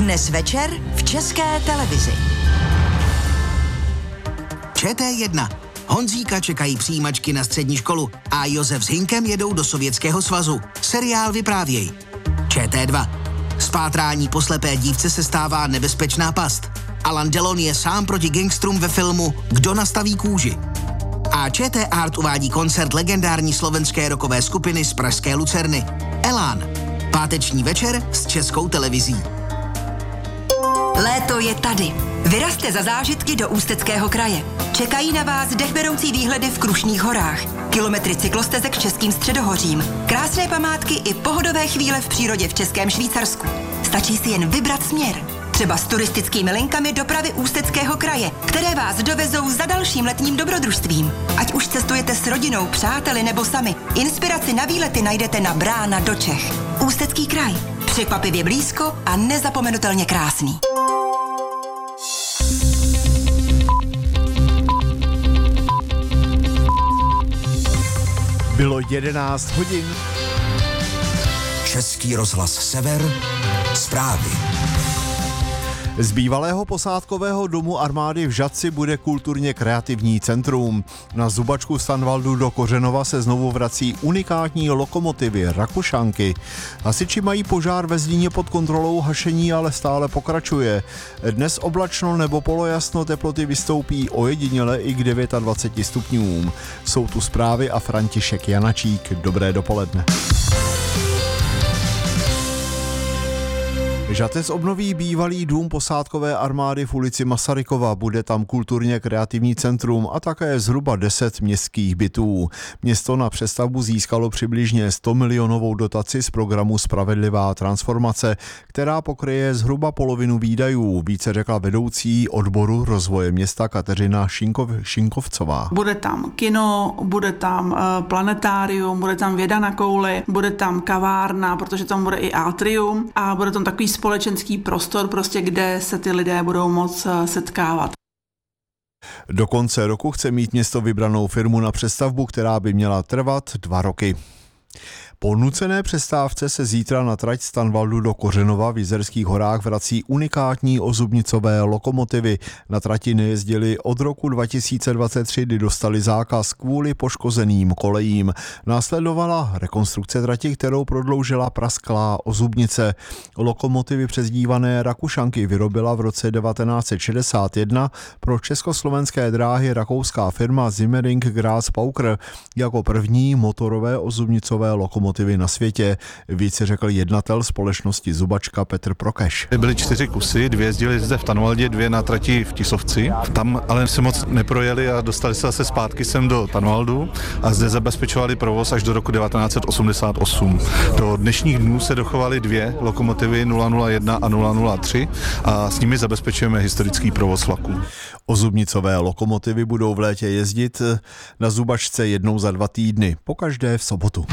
Dnes večer v České televizi. ČT1. Honzíka čekají přijímačky na střední školu a Josef s Hinkem jedou do Sovětského svazu. Seriál vyprávěj. ČT2. Spátrání po slepé dívce se stává nebezpečná past. Alan Delon je sám proti gangstrům ve filmu Kdo nastaví kůži. A ČT Art uvádí koncert legendární slovenské rockové skupiny z pražské Lucerny. Elán. Páteční večer s Českou televizí. Léto je tady. Vyrazte za zážitky do Ústeckého kraje. Čekají na vás dechberoucí výhledy v Krušných horách, kilometry cyklostezek Českým středohořím, krásné památky i pohodové chvíle v přírodě v Českém Švýcarsku. Stačí si jen vybrat směr. Třeba s turistickými linkami dopravy Ústeckého kraje, které vás dovezou za dalším letním dobrodružstvím. Ať už cestujete s rodinou, přáteli nebo sami, inspiraci na výlety najdete na Brána do Čech. Ústecký kraj. Překvapivě blízko a nezapomenutelně krásný. Bylo 11 hodin. Český rozhlas Sever. Zprávy. Z bývalého posádkového domu armády v Žatci bude kulturně kreativní centrum. Na zubačku Stanvaldu do Kořenova se znovu vrací unikátní lokomotivy Rakušanky. Hasiči mají požár ve Zlíně pod kontrolou, hašení ale stále pokračuje. Dnes oblačno nebo polojasno, teploty vystoupí ojediněle i k 29 stupňům. Jsou tu zprávy a František Janačík. Dobré dopoledne. Žatec obnoví bývalý dům posádkové armády v ulici Masarykova. Bude tam kulturně kreativní centrum a také zhruba 10 městských bytů. Město na přestavbu získalo přibližně 100 milionovou dotaci z programu Spravedlivá transformace, která pokryje zhruba polovinu výdajů. Více řekla vedoucí odboru rozvoje města Kateřina Šinkovcová. Bude tam kino, bude tam planetárium, bude tam věda na kouli, bude tam kavárna, protože tam bude i atrium a bude tam takový společenský prostor, prostě kde se ty lidé budou moc setkávat. Do konce roku chce mít město vybranou firmu na přestavbu, která by měla trvat 2 roky. Po nucené přestávce se zítra na trať Stanvaldu do Kořenova v Jizerských horách vrací unikátní ozubnicové lokomotivy. Na trati nejezdili od roku 2023, kdy dostali zákaz kvůli poškozeným kolejím. Následovala rekonstrukce trati, kterou prodloužila prasklá ozubnice. Lokomotivy přezdívané Rakušanky vyrobila v roce 1961 pro československé dráhy rakouská firma Simmering Graz Pauker jako první motorové ozubnicové lokomotivy na světě. Více řekl jednatel společnosti Zubačka Petr Prokeš. Byly 4 kusy, 2 jezdily zde v Tanvaldě, 2 na trati v Tisovci. Tam ale se moc neprojeli a dostali se zase zpátky sem do Tanvaldu a zde zabezpečovali provoz až do roku 1988. Do dnešních dnů se dochovaly 2 lokomotivy 001 a 003 a s nimi zabezpečujeme historický provoz vlaků. Ozubnicové lokomotivy budou v létě jezdit na Zubačce jednou za 2 týdny, pokaždé v sobotu.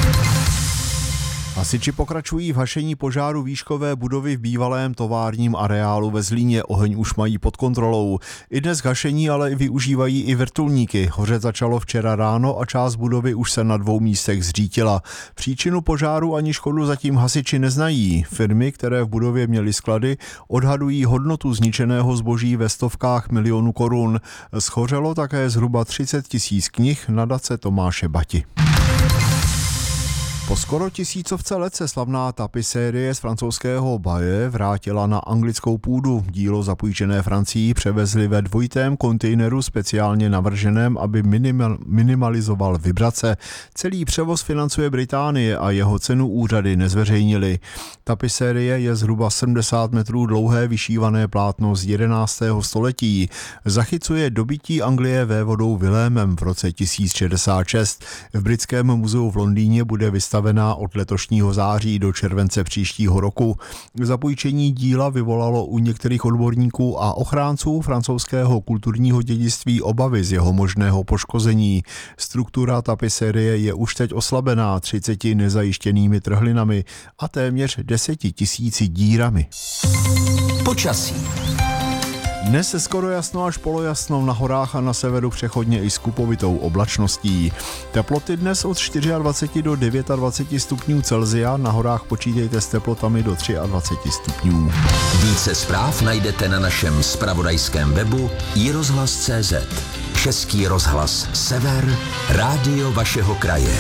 Hasiči pokračují v hašení požáru výškové budovy v bývalém továrním areálu ve Zlíně. Oheň už mají pod kontrolou. I dnes hašení ale využívají i vrtulníky. Hořet začalo včera ráno a část budovy už se na 2 místech zřítila. Příčinu požáru ani škodu zatím hasiči neznají. Firmy, které v budově měly sklady, odhadují hodnotu zničeného zboží ve stovkách milionů korun. Schořelo také zhruba 30 000 knih nadace Tomáše Bati. Po skoro 1000 let se slavná tapisérie z francouzského Baye vrátila na anglickou půdu. Dílo zapůjčené Francií převezli ve 2. kontejneru speciálně navrženém, aby minimalizoval vibrace. Celý převoz financuje Británie a jeho cenu úřady nezveřejnily. Tapisérie je zhruba 70 metrů dlouhé vyšívané plátno z 11. století. Zachycuje dobytí Anglie vévodou Vilémem v roce 1066. V Britském muzeu v Londýně bude vystavená od letošního září do července příštího roku. Zapůjčení díla vyvolalo u některých odborníků a ochránců francouzského kulturního dědictví obavy z jeho možného poškození. Struktura tapisérie je už teď oslabená 30 nezajištěnými trhlinami a téměř 10 000 dírami. Počasí. Dnes se skoro jasno až polojasno, na horách a na severu přechodně i s kupovitou oblačností. Teploty dnes od 24 do 29 stupňů Celsia, na horách počítejte s teplotami do 23 stupňů. Více zpráv najdete na našem zpravodajském webu iRozhlas.cz. Český rozhlas Sever, rádio vašeho kraje.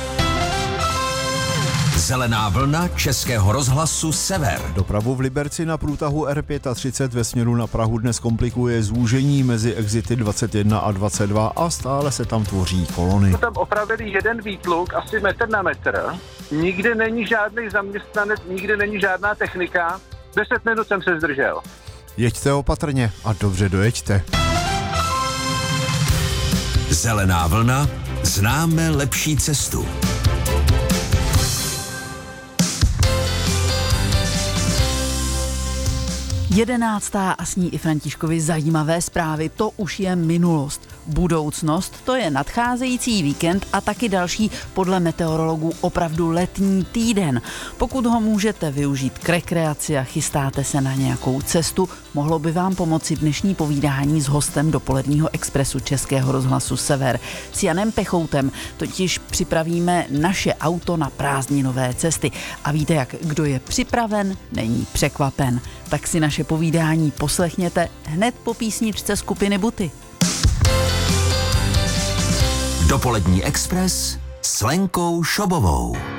Zelená vlna Českého rozhlasu Sever. Dopravu v Liberci na průtahu R35 ve směru na Prahu dnes komplikuje zúžení mezi exity 21 a 22 a stále se tam tvoří kolony. Tam opravili jeden výtluk, asi metr na metr. Nikde není žádný zaměstnanec, nikde není žádná technika. 10 minut jsem se zdržel. Jeďte opatrně a dobře dojeďte. Zelená vlna, známe lepší cestu. 11. a s ní i Františkovi zajímavé zprávy, to už je minulost. Budoucnost, to je nadcházející víkend a taky další podle meteorologů opravdu letní týden. Pokud ho můžete využít k rekreaci a chystáte se na nějakou cestu, mohlo by vám pomoci dnešní povídání s hostem dopoledního expresu Českého rozhlasu Sever. S Janem Pechoutem totiž připravíme naše auto na prázdninové cesty. A víte jak, kdo je připraven, není překvapen. Tak si naše povídání poslechněte hned po písničce skupiny Buty. Dopolední expres s Lenkou Šobovou.